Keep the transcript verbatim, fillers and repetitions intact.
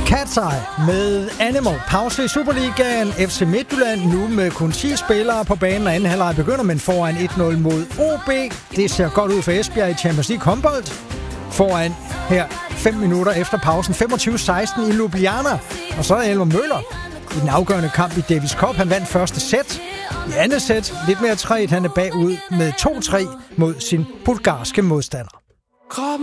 Cat's Eye med Animal. Pause i Superligaen. F C Midtjylland nu med kun ti spillere på banen, og anden halvleg begynder, men foran et nul mod O B. Det ser godt ud for Esbjerg i Champions League håndbold. Foran her fem minutter efter pausen. femogtyve seksten i Ljubljana. Og så er Elmer Møller i den afgørende kamp i Davis Cup. Han vandt første sæt. I andet sæt lidt mere træt. Han er bagud med to tre mod sin bulgarske modstander.